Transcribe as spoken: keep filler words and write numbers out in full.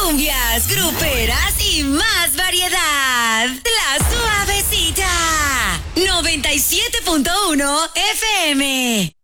cumbias, gruperas y más variedad. La Suavecita. noventa y siete punto uno F M.